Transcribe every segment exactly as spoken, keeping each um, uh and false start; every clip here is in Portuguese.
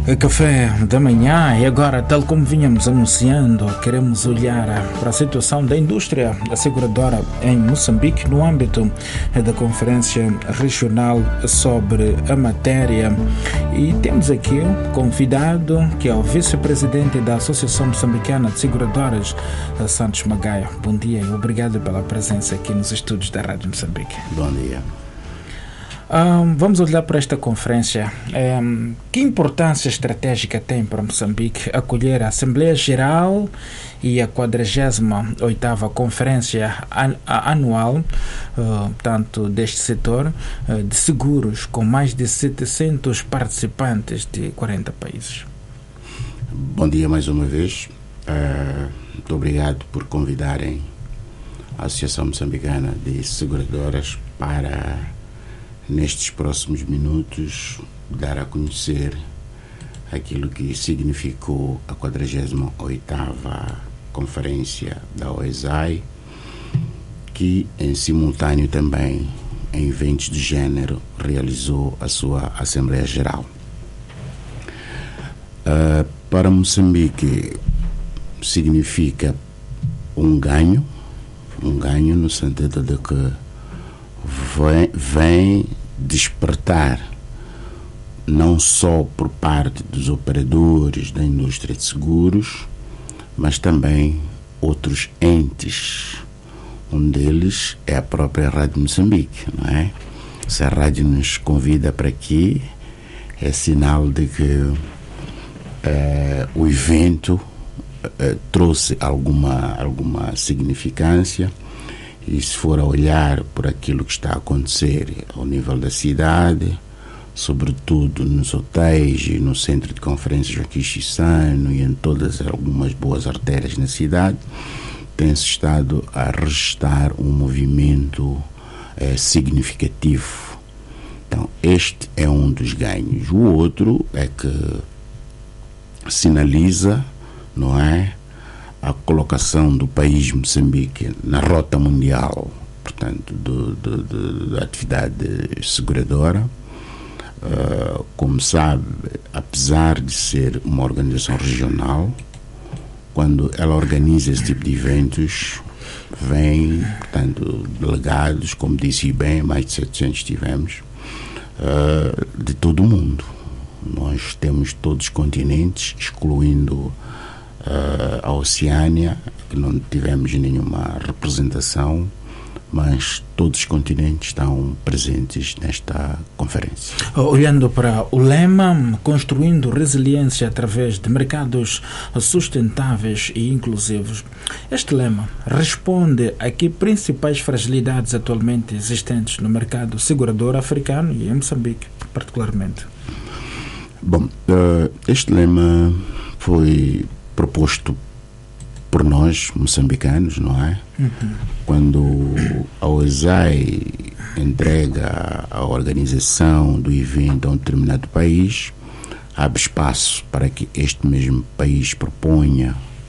Café da manhã e agora, tal como vinhamos anunciando, queremos olhar para a situação da indústria asseguradora em Moçambique no âmbito da Conferência Regional sobre a matéria. E temos aqui um convidado que é o vice-presidente da Associação Moçambicana de Seguradoras, Santos Magaio. Bom dia e obrigado pela presença aqui nos estúdios da Rádio Moçambique. Bom dia. Um, vamos olhar para esta conferência. Um, que importância estratégica tem para Moçambique acolher a Assembleia Geral e a quadragésima oitava Conferência an- Anual, uh, tanto deste setor uh, de seguros, com mais de setecentos participantes de quarenta países? Bom dia mais uma vez. Uh, muito obrigado por convidarem a Associação Moçambicana de Seguradoras para, nestes próximos minutos, dar a conhecer aquilo que significou a quadragésima oitava Conferência da O E S A I, que em simultâneo também, em eventos de género, realizou a sua Assembleia Geral. Uh, para Moçambique significa um ganho, um ganho no sentido de que Vem, vem despertar não só por parte dos operadores da indústria de seguros, mas também outros entes. Um deles é a própria Rádio Moçambique, não é? Se a rádio nos convida para aqui, é sinal de que eh, o evento eh, trouxe alguma, alguma significância. E se for a olhar por aquilo que está a acontecer ao nível da cidade, sobretudo nos hotéis e no centro de conferências aqui em Chissano e em todas algumas boas artérias na cidade, tem-se estado a registrar um movimento eh, significativo. Então, este é um dos ganhos. O outro é que sinaliza, não é, a colocação do país Moçambique na rota mundial, portanto, do, do, do, da atividade seguradora. Uh, como sabe, apesar de ser uma organização regional, quando ela organiza esse tipo de eventos, vem, portanto, delegados, como disse bem, mais de setecentos tivemos, uh, de todo o mundo. Nós temos todos os continentes, excluindo Uh, a Oceânia, que não tivemos nenhuma representação, mas todos os continentes estão presentes nesta conferência. Olhando para o lema, construindo resiliência através de mercados sustentáveis e inclusivos, este lema responde a que principais fragilidades atualmente existentes no mercado segurador africano e em Moçambique, particularmente? Bom, uh, este lema foi proposto por nós, moçambicanos, não é? Uhum. Quando a O E S A I entrega a organização do evento a um determinado país, abre espaço para que este mesmo país proponha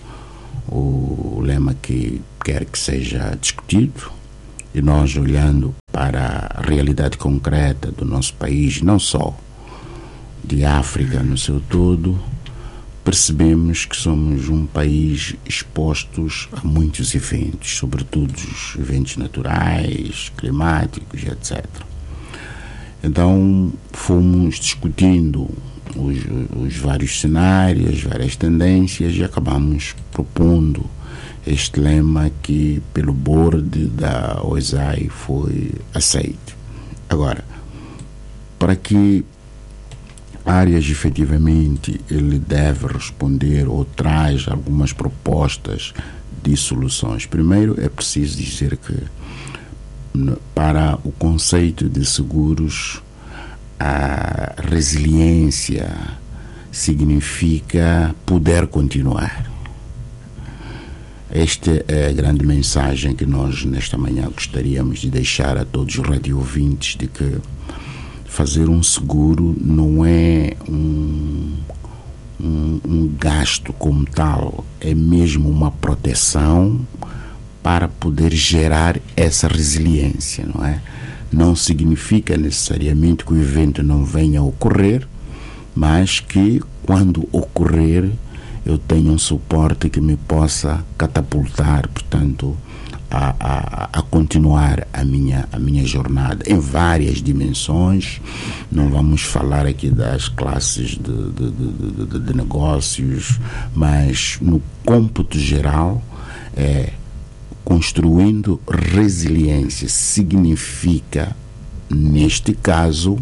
o lema que quer que seja discutido, e nós, olhando para a realidade concreta do nosso país, não só de África no seu todo, percebemos que somos um país expostos a muitos eventos, sobretudo os eventos naturais, climáticos, etcétera. Então fomos discutindo os, os vários cenários, as várias tendências, e acabamos propondo este lema que pelo board da O E S A I foi aceito. Agora, para que áreas efetivamente ele deve responder ou traz algumas propostas de soluções. Primeiro, é preciso dizer que para o conceito de seguros, a resiliência significa poder continuar. Esta é a grande mensagem que nós nesta manhã gostaríamos de deixar a todos os radio-ouvintes, de que fazer um seguro não é um, um, um gasto como tal, é mesmo uma proteção para poder gerar essa resiliência, não é? Não significa necessariamente que o evento não venha a ocorrer, mas que quando ocorrer eu tenho um suporte que me possa catapultar, portanto, a, a, a continuar a minha, a minha jornada em várias dimensões. Não vamos falar aqui das classes de, de, de, de, de negócios, mas no cômputo geral, é, construindo resiliência significa, neste caso,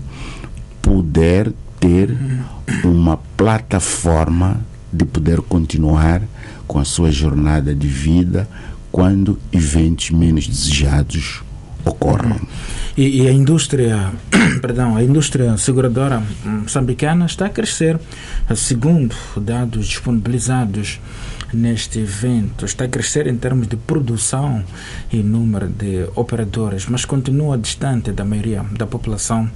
poder ter uma plataforma de poder continuar com a sua jornada de vida quando eventos menos desejados ocorram. E, e a indústria, perdão, a indústria seguradora moçambicana está a crescer. Segundo dados disponibilizados neste evento, está a crescer em termos de produção e número de operadores, mas continua distante da maioria da população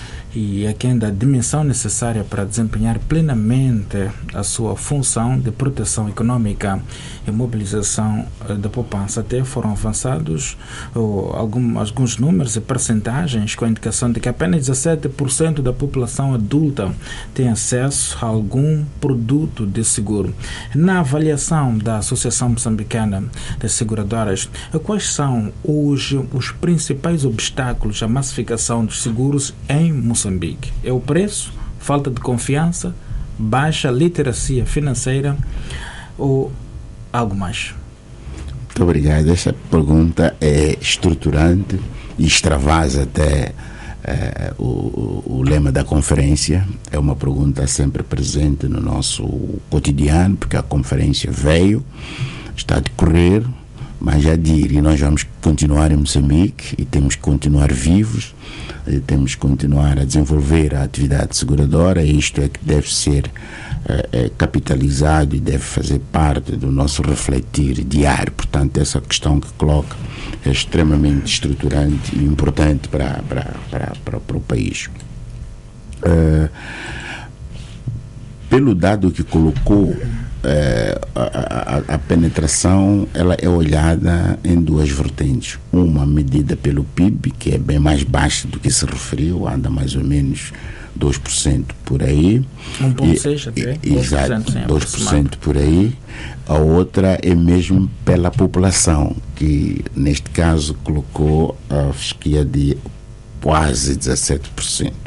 e aquém da dimensão necessária para desempenhar plenamente a sua função de proteção econômica e mobilização da poupança. Até foram avançados oh, algum, alguns números e percentagens com a indicação de que apenas dezessete por cento da população adulta tem acesso a algum produto de seguro. Na avaliação da Associação Moçambicana das Seguradoras, quais são hoje os principais obstáculos à massificação dos seguros em Moçambique? É o preço, falta de confiança, baixa literacia financeira ou algo mais? Muito obrigado. Esta pergunta é estruturante e extravasa até eh, o, o lema da conferência. É uma pergunta sempre presente no nosso cotidiano, porque a conferência veio, está a decorrer, mas já diria, nós vamos continuar em Moçambique e temos que continuar vivos, e temos que continuar a desenvolver a atividade seguradora, e isto é que deve ser é, é, capitalizado e deve fazer parte do nosso refletir diário. Portanto, essa questão que coloca é extremamente estruturante e importante para, para, para, para, para o país. Uh, pelo dado que colocou, É, a, a, a penetração ela é olhada em duas vertentes. Uma medida pelo P I B, que é bem mais baixa do que se referiu, anda mais ou menos dois por cento por aí. um vírgula seis até. Exato, dois por cento por aí. A outra é mesmo pela população, que neste caso colocou a fasquia de quase dezessete por cento.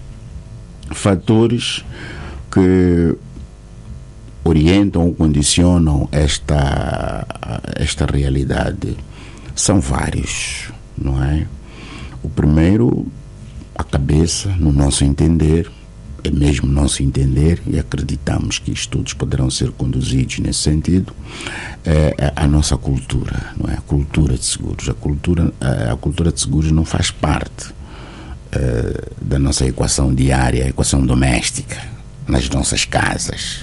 Fatores que orientam ou condicionam esta, esta realidade são vários, não é? O primeiro, a cabeça, no nosso entender, é mesmo nosso entender, e acreditamos que estudos poderão ser conduzidos nesse sentido, é a nossa cultura, não é? A cultura de seguros. A cultura, a cultura de seguros não faz parte é, da nossa equação diária, a equação doméstica, nas nossas casas.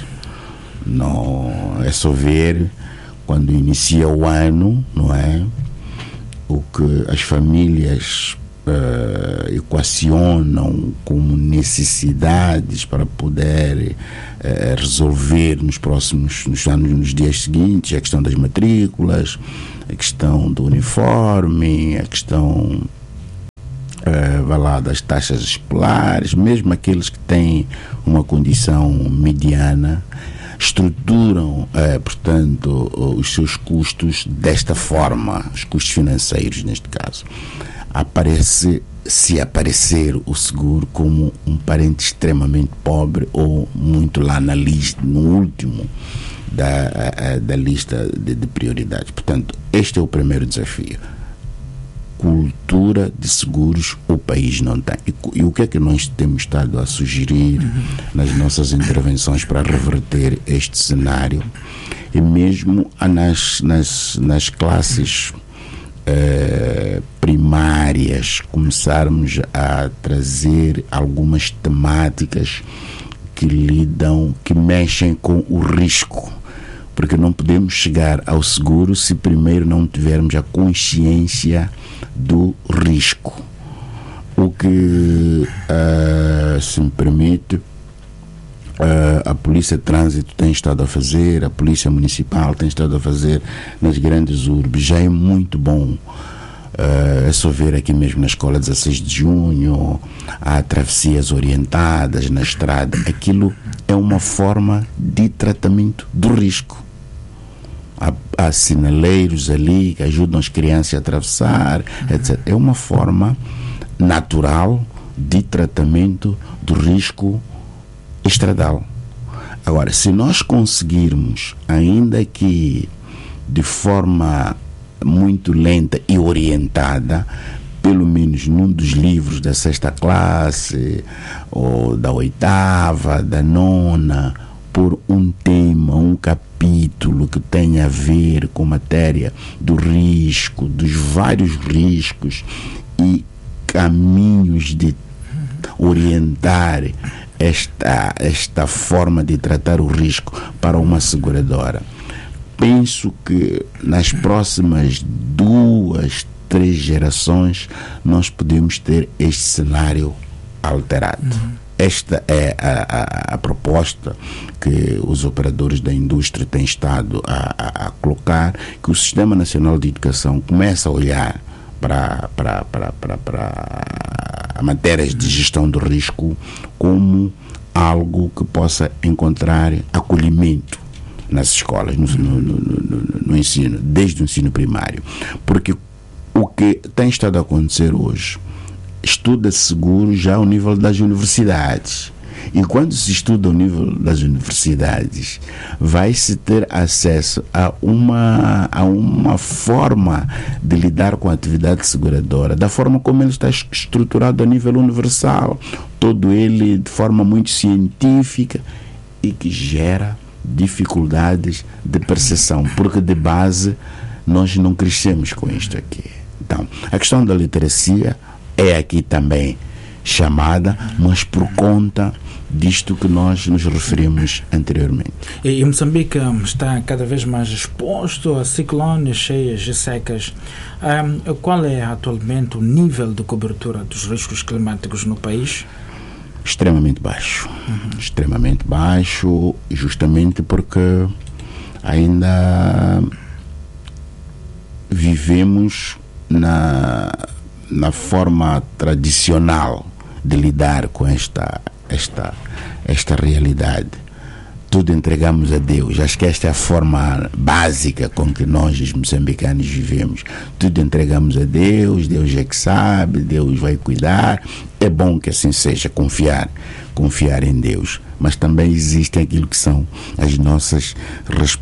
Não é só ver quando inicia o ano, não é? O que as famílias uh, equacionam como necessidades para poder uh, resolver nos próximos nos anos, nos dias seguintes, a questão das matrículas, a questão do uniforme, a questão uh, vai lá, das taxas escolares, mesmo aqueles que têm uma condição mediana, estruturam, eh, portanto, os seus custos desta forma, os custos financeiros neste caso. Aparece, se aparecer o seguro como um parente extremamente pobre ou muito lá na lista, no último da, da lista de, de prioridades. Portanto, este é o primeiro desafio. Cultura de seguros o país não tem. E, e o que é que nós temos estado a sugerir uhum. nas nossas intervenções para reverter este cenário? E mesmo nas, nas, nas classes eh, primárias começarmos a trazer algumas temáticas que lidam, que mexem com o risco. Porque não podemos chegar ao seguro se primeiro não tivermos a consciência do risco. O que, uh, se me permite, uh, a Polícia de Trânsito tem estado a fazer, a Polícia Municipal tem estado a fazer nas grandes urbes, já é muito bom. Uh, é só ver aqui mesmo na escola dezasseis de junho, há travessias orientadas na estrada. Aquilo é uma forma de tratamento do risco. Há, há sinaleiros ali que ajudam as crianças a atravessar, etcétera. É uma forma natural de tratamento do risco estradal. Agora, se nós conseguirmos, ainda que de forma muito lenta e orientada, pelo menos num dos livros da sexta classe, ou da oitava, da nona, por um tema, um capítulo que tenha a ver com matéria do risco, dos vários riscos e caminhos de orientar esta, esta forma de tratar o risco para uma seguradora. Penso que nas próximas duas, três gerações nós podemos ter este cenário alterado. Uhum. Esta é a, a, a proposta que os operadores da indústria têm estado a, a, a colocar, que o Sistema Nacional de Educação comece a olhar para, para, para, para, para matérias de gestão do risco como algo que possa encontrar acolhimento nas escolas, no, no, no, no, no ensino, desde o ensino primário. Porque o que tem estado a acontecer hoje, estuda-se seguro já ao nível das universidades. E quando se estuda ao nível das universidades, vai-se ter acesso a uma, a uma forma de lidar com a atividade seguradora, da forma como ele está estruturado a nível universal, todo ele de forma muito científica e que gera dificuldades de percepção, porque de base nós não crescemos com isto aqui. Então, a questão da literacia é aqui também chamada, mas por conta disto que nós nos referimos anteriormente. E Moçambique está cada vez mais exposto a ciclones, cheias e secas. Um, qual é atualmente o nível de cobertura dos riscos climáticos no país? Extremamente baixo. Uhum. Extremamente baixo, justamente porque ainda vivemos na, na forma tradicional de lidar com esta, esta, esta realidade. Tudo entregamos a Deus. Acho que esta é a forma básica com que nós, os moçambicanos, vivemos. Tudo entregamos a Deus, Deus é que sabe, Deus vai cuidar. É bom que assim seja, confiar, confiar em Deus. Mas também existem aquilo que são as nossas responsabilidades.